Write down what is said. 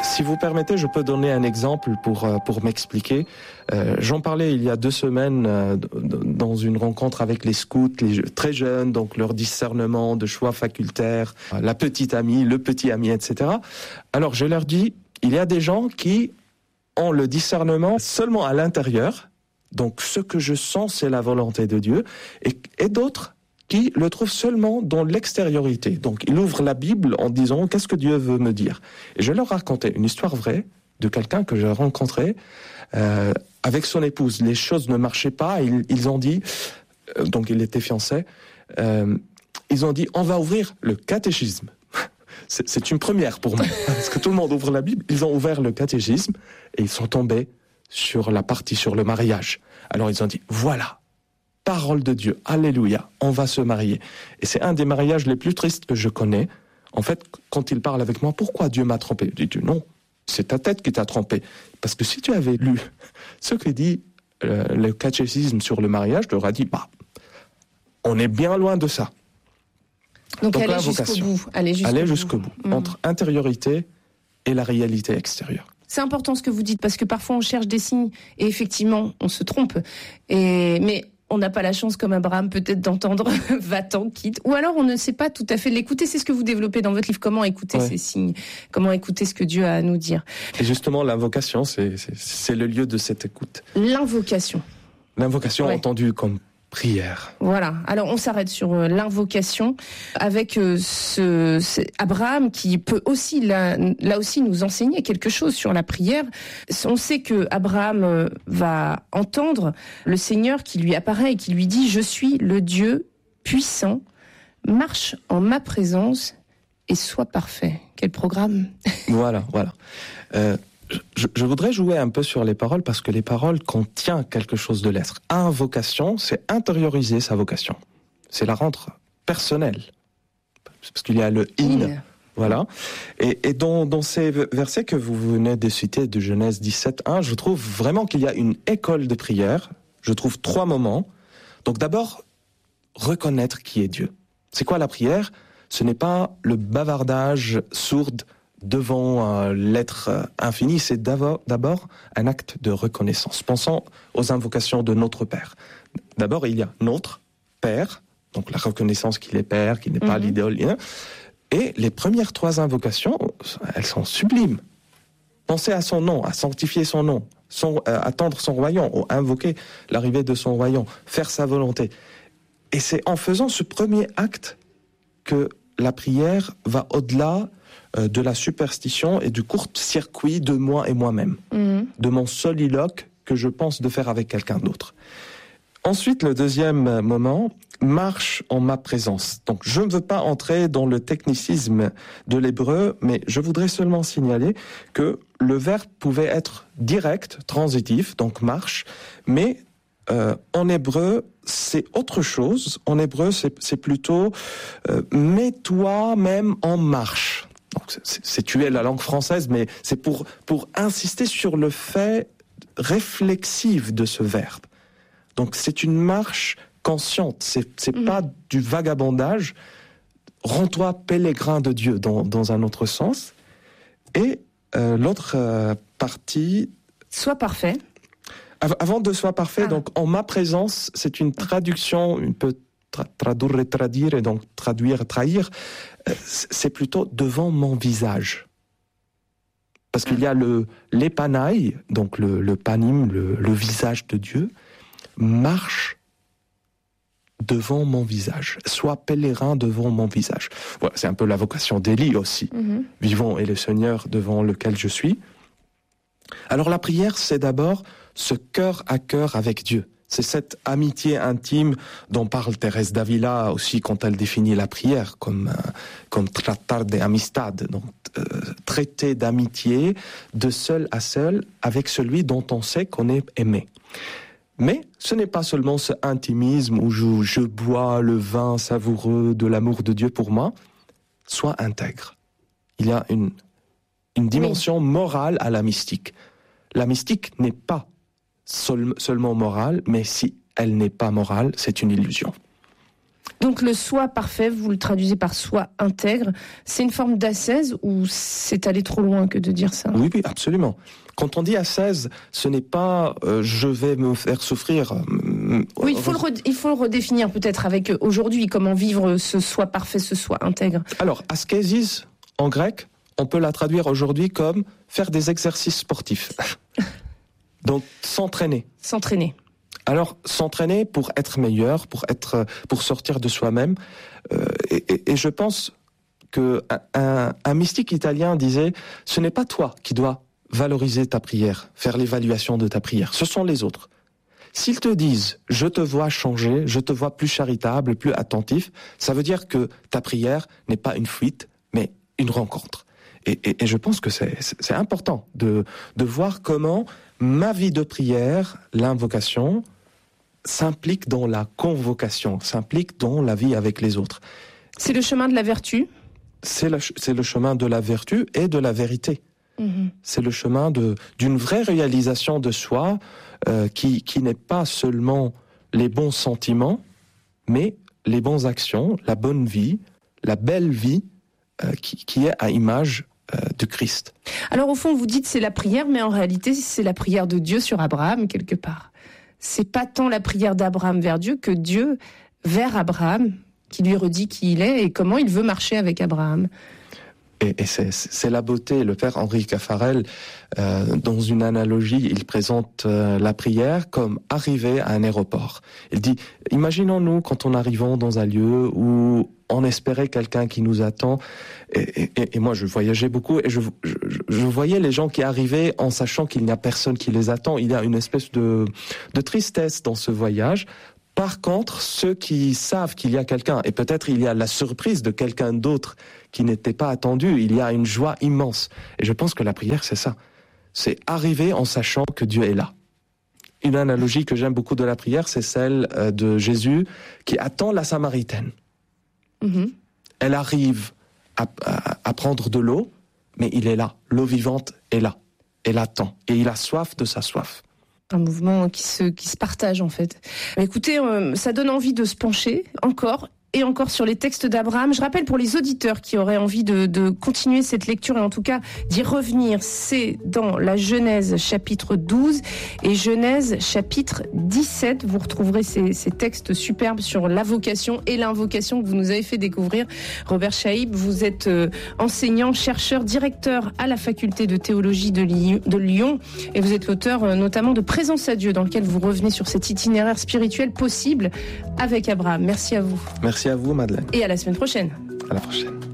Si vous permettez, je peux donner un exemple pour m'expliquer. J'en parlais il y a 2 semaines dans une rencontre avec les scouts, les très jeunes, donc leur discernement de choix facultaire, la petite amie, le petit ami, etc. Alors je leur dis, il y a des gens qui ont le discernement seulement à l'intérieur, donc ce que je sens c'est la volonté de Dieu, et d'autres qui le trouve seulement dans l'extériorité. Donc, il ouvre la Bible en disant « Qu'est-ce que Dieu veut me dire ?» Et je leur racontais une histoire vraie de quelqu'un que j'ai rencontré avec son épouse. Les choses ne marchaient pas. Ils ont dit, donc il était fiancé, ils ont dit « On va ouvrir le catéchisme ». C'est une première pour moi, parce que tout le monde ouvre la Bible. Ils ont ouvert le catéchisme et ils sont tombés sur la partie sur le mariage. Alors, ils ont dit « Voilà ». Parole de Dieu, alléluia, on va se marier. Et c'est un des mariages les plus tristes que je connais. En fait, quand il parle avec moi, pourquoi Dieu m'a trompé ? Je dis non, c'est ta tête qui t'a trompé. Parce que si tu avais lu ce que dit le catéchisme sur le mariage, tu aurais dit, on est bien loin de ça. Donc aller jusqu'au bout. Aller jusqu'au bout. Entre intériorité et la réalité extérieure. C'est important ce que vous dites, parce que parfois on cherche des signes, et effectivement, on se trompe. Mais on n'a pas la chance, comme Abraham, peut-être d'entendre « va-t'en, quitte ». Ou alors on ne sait pas tout à fait l'écouter. C'est ce que vous développez dans votre livre. Comment écouter ces signes ? Comment écouter ce que Dieu a à nous dire ? Et justement, l'invocation, c'est le lieu de cette écoute. L'invocation. L'invocation entendue comme prière. Voilà. Alors on s'arrête sur l'invocation avec Abraham qui peut aussi là aussi nous enseigner quelque chose sur la prière. On sait que Abraham va entendre le Seigneur qui lui apparaît et qui lui dit « Je suis le Dieu puissant, marche en ma présence et sois parfait ». Quel programme ? Voilà. Je voudrais jouer un peu sur les paroles parce que les paroles contiennent quelque chose de l'être. Invocation, c'est intérioriser sa vocation. C'est la rendre personnelle. Parce qu'il y a le « in ». Voilà. Et dans ces versets que vous venez de citer de Genèse 17:1, je trouve vraiment qu'il y a une école de prière. Je trouve 3 moments. Donc d'abord, reconnaître qui est Dieu. C'est quoi la prière ? Ce n'est pas le bavardage sourd devant l'être infini, c'est d'abord un acte de reconnaissance. Pensons aux invocations de notre Père. D'abord, il y a notre Père, donc la reconnaissance qu'il est Père, qu'il n'est pas l'idole. Et les premières 3 invocations, elles sont sublimes. Penser à son nom, à sanctifier son nom, attendre son royaume, ou invoquer l'arrivée de son royaume, faire sa volonté. Et c'est en faisant ce premier acte que la prière va au-delà de la superstition et du court-circuit de moi et moi-même, de mon soliloque que je pense de faire avec quelqu'un d'autre. Ensuite, le deuxième moment, marche en ma présence. Donc, je ne veux pas entrer dans le technicisme de l'hébreu, mais je voudrais seulement signaler que le verbe pouvait être direct, transitif, donc marche, mais en hébreu, c'est autre chose. En hébreu, c'est plutôt mets-toi même en marche. Donc, c'est tuer la langue française, mais c'est pour insister sur le fait réflexif de ce verbe. Donc, c'est une marche consciente. C'est pas du vagabondage. Rends-toi pèlerin de Dieu dans un autre sens. Et l'autre partie. Sois parfait. Avant de sois parfait, donc en ma présence, c'est une traduction, une peu traduire et traduire, et donc traduire, trahir, c'est plutôt devant mon visage. Parce qu'il y a l'épanaï, donc le panim, le visage de Dieu, marche devant mon visage. Sois pèlerin devant mon visage. Voilà, c'est un peu la vocation d'Élie aussi. Vivons et le Seigneur devant lequel je suis. Alors la prière, c'est d'abord ce cœur à cœur avec Dieu. C'est cette amitié intime dont parle Thérèse d'Avila aussi quand elle définit la prière comme tratar de amistad, donc traiter d'amitié de seul à seul avec celui dont on sait qu'on est aimé. Mais ce n'est pas seulement ce intimisme où je bois le vin savoureux de l'amour de Dieu pour moi. Sois intègre. Il y a une dimension morale à la mystique. La mystique n'est pas seulement morale, mais si elle n'est pas morale, c'est une illusion. Donc le soi parfait, vous le traduisez par soi intègre, c'est une forme d'ascèse ou c'est aller trop loin que de dire ça ? Oui, absolument. Quand on dit ascèse, ce n'est pas je vais me faire souffrir. Oui, il faut le redéfinir peut-être avec aujourd'hui, comment vivre ce soi parfait, ce soi intègre. Alors, askésis, en grec, on peut la traduire aujourd'hui comme faire des exercices sportifs. Donc, s'entraîner. S'entraîner. Alors, s'entraîner pour être meilleur, pour sortir de soi-même. Et je pense que un mystique italien disait, ce n'est pas toi qui dois valoriser ta prière, faire l'évaluation de ta prière. Ce sont les autres. S'ils te disent, je te vois changer, je te vois plus charitable, plus attentif, ça veut dire que ta prière n'est pas une fuite, mais une rencontre. Et je pense que c'est important de voir comment ma vie de prière, l'invocation, s'implique dans la convocation, s'implique dans la vie avec les autres. C'est le chemin de la vertu ? C'est le chemin de la vertu et de la vérité. C'est le chemin d'une vraie réalisation de soi qui n'est pas seulement les bons sentiments, mais les bonnes actions, la bonne vie, la belle vie qui est à image de Christ. Alors au fond, vous dites c'est la prière, mais en réalité c'est la prière de Dieu sur Abraham quelque part. C'est pas tant la prière d'Abraham vers Dieu que Dieu vers Abraham, qui lui redit qui il est et comment il veut marcher avec Abraham. Et c'est la beauté. Le père Henri Caffarel, dans une analogie, il présente la prière comme arriver à un aéroport. Il dit, imaginons-nous quand on arrivons dans un lieu où on espérait quelqu'un qui nous attend. Et moi, je voyageais beaucoup et je voyais les gens qui arrivaient en sachant qu'il n'y a personne qui les attend. Il y a une espèce de tristesse dans ce voyage. Par contre, ceux qui savent qu'il y a quelqu'un, et peut-être il y a la surprise de quelqu'un d'autre qui n'était pas attendu, il y a une joie immense. Et je pense que la prière, c'est ça. C'est arriver en sachant que Dieu est là. Une analogie que j'aime beaucoup de la prière, c'est celle de Jésus qui attend la Samaritaine. Elle arrive à prendre de l'eau, mais il est là. L'eau vivante est là. Elle attend. Et il a soif de sa soif. Un mouvement qui se partage en fait. Écoutez, ça donne envie de se pencher encore et encore sur les textes d'Abraham. Je rappelle pour les auditeurs qui auraient envie de continuer cette lecture et en tout cas d'y revenir, c'est dans la Genèse chapitre 12 et Genèse chapitre 17. Vous retrouverez ces textes superbes sur la vocation et l'invocation que vous nous avez fait découvrir. Robert Chaïb, vous êtes enseignant, chercheur, directeur à la faculté de théologie de Lyon et vous êtes l'auteur notamment de Présence à Dieu dans lequel vous revenez sur cet itinéraire spirituel possible avec Abraham. Merci à vous. Merci à vous, Madeleine. Et à la semaine prochaine. À la prochaine.